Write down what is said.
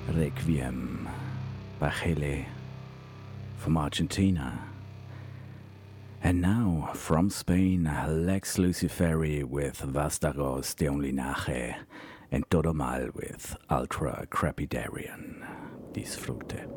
Requiem by Chile from Argentina. And now, from Spain, Lex Luciferi with Vastaros de un Linaje and Todo Mal with Ultra Crepidarian. Disfrute.